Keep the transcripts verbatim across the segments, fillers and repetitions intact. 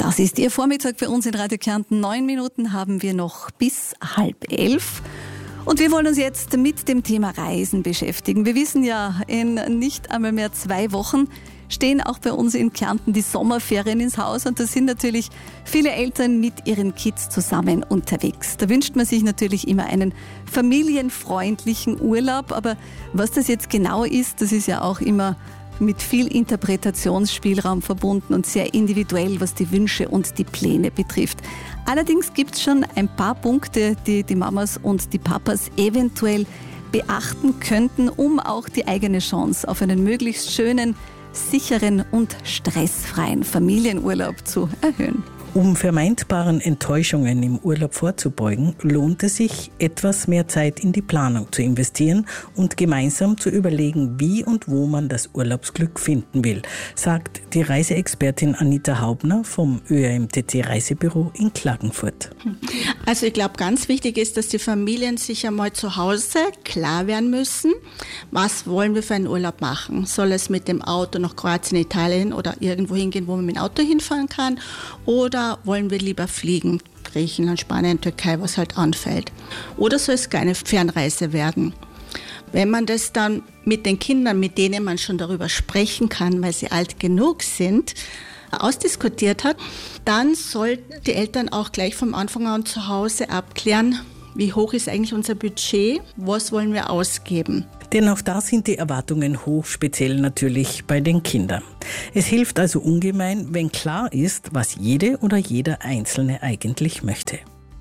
Das ist Ihr Vormittag für uns in Radio Kärnten. Neun Minuten haben wir noch bis halb elf. Und wir wollen uns jetzt mit dem Thema Reisen beschäftigen. Wir wissen ja, in nicht einmal mehr zwei Wochen stehen auch bei uns in Kärnten die Sommerferien ins Haus. Und da sind natürlich viele Eltern mit ihren Kids zusammen unterwegs. Da wünscht man sich natürlich immer einen familienfreundlichen Urlaub. Aber was das jetzt genau ist, das ist ja auch immer mit viel Interpretationsspielraum verbunden und sehr individuell, was die Wünsche und die Pläne betrifft. Allerdings gibt es schon ein paar Punkte, die die Mamas und die Papas eventuell beachten könnten, um auch die eigene Chance auf einen möglichst schönen, sicheren und stressfreien Familienurlaub zu erhöhen. Um vermeidbaren Enttäuschungen im Urlaub vorzubeugen, lohnt es sich, etwas mehr Zeit in die Planung zu investieren und gemeinsam zu überlegen, wie und wo man das Urlaubsglück finden will, sagt die Reiseexpertin Anita Haubner vom Ö R M T C Reisebüro in Klagenfurt. Also ich glaube, ganz wichtig ist, dass die Familien sich einmal zu Hause klar werden müssen, was wollen wir für einen Urlaub machen. Soll es mit dem Auto nach Kroatien, Italien oder irgendwo hingehen, wo man mit dem Auto hinfahren kann, oder wollen wir lieber fliegen, Griechenland, Spanien, Türkei, was halt anfällt. Oder soll es keine Fernreise werden? Wenn man das dann mit den Kindern, mit denen man schon darüber sprechen kann, weil sie alt genug sind, ausdiskutiert hat, dann sollten die Eltern auch gleich vom Anfang an zu Hause abklären, wie hoch ist eigentlich unser Budget, was wollen wir ausgeben. Denn auch da sind die Erwartungen hoch, speziell natürlich bei den Kindern. Es hilft also ungemein, wenn klar ist, was jede oder jeder Einzelne eigentlich möchte.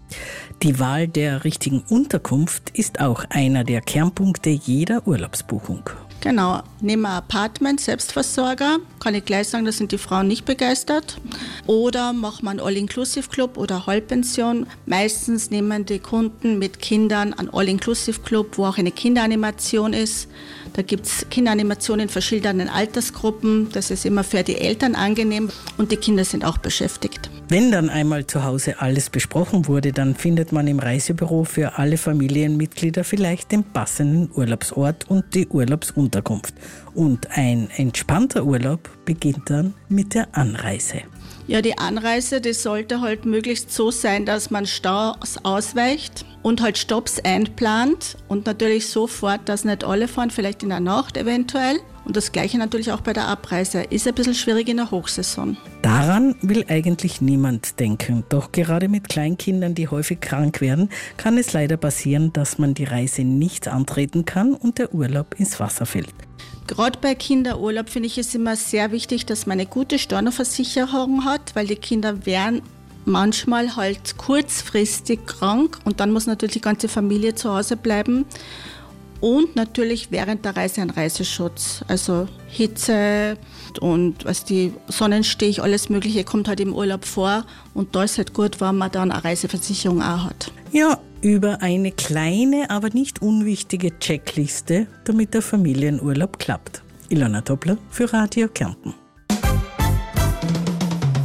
Die Wahl der richtigen Unterkunft ist auch einer der Kernpunkte jeder Urlaubsbuchung. Genau, nehmen wir ein Apartment, Selbstversorger, kann ich gleich sagen, da sind die Frauen nicht begeistert. Oder machen wir einen All-Inclusive-Club oder Halbpension. Meistens nehmen die Kunden mit Kindern einen All-Inclusive-Club, wo auch eine Kinderanimation ist. Da gibt es Kinderanimationen in verschiedenen Altersgruppen. Das ist immer für die Eltern angenehm und die Kinder sind auch beschäftigt. Wenn dann einmal zu Hause alles besprochen wurde, dann findet man im Reisebüro für alle Familienmitglieder vielleicht den passenden Urlaubsort und die Urlaubsunterkunft. Und ein entspannter Urlaub beginnt dann mit der Anreise. Ja, die Anreise, die sollte halt möglichst so sein, dass man Staus ausweicht und halt Stopps einplant und natürlich sofort, dass nicht alle fahren, vielleicht in der Nacht eventuell. Und das Gleiche natürlich auch bei der Abreise. Ist ein bisschen schwierig in der Hochsaison. Daran will eigentlich niemand denken. Doch gerade mit Kleinkindern, die häufig krank werden, kann es leider passieren, dass man die Reise nicht antreten kann und der Urlaub ins Wasser fällt. Gerade bei Kinderurlaub finde ich es immer sehr wichtig, dass man eine gute Stornoversicherung hat, weil die Kinder werden manchmal halt kurzfristig krank und dann muss natürlich die ganze Familie zu Hause bleiben. Und natürlich während der Reise ein Reiseschutz, also Hitze und was die Sonnenstich, alles Mögliche kommt halt im Urlaub vor. Und da ist halt gut, wenn man dann eine Reiseversicherung auch hat. Ja, über eine kleine, aber nicht unwichtige Checkliste, damit der Familienurlaub klappt. Ilona Toppler für Radio Kärnten.